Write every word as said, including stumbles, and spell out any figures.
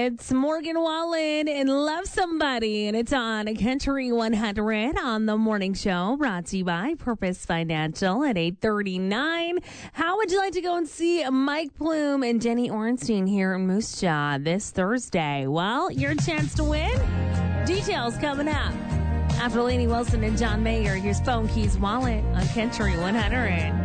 It's Morgan Wallen and Love Somebody, and it's on Country one hundred on the morning show, brought to you by Purpose Financial at eight thirty-nine. How would you like to go and see Mike Plume and Jenny Ornstein here in Moose Jaw this Thursday? Well, your chance to win. Details coming up after Lainey Wilson and John Mayer. Here's Phone Keys Wallet on Country one hundred.